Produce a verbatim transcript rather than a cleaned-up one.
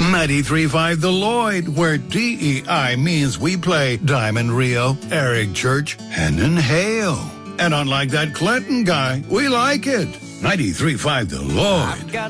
ninety-three point five The Lloyd, where D E I means we play Diamond Rio, Eric Church, Henan Hale. And unlike that Clinton guy, we like it. ninety-three point five The Lloyd.